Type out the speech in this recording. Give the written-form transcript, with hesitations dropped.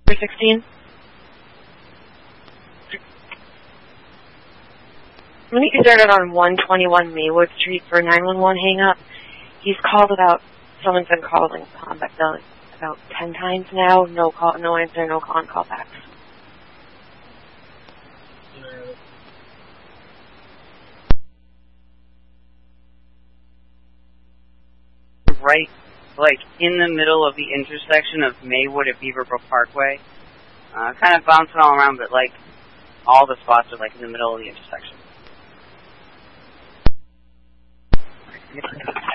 16. I'm going to get started on 121 Maywood Street for 911 hang-up. He's called about, someone's been calling Combat Bill about 10 times now. No call, no answer, no call, and callbacks. Right, like, in the middle of the intersection of Maywood and Beaverbrook Parkway. Kind of bouncing all around, but, like, all the spots are, like, in the middle of the intersection.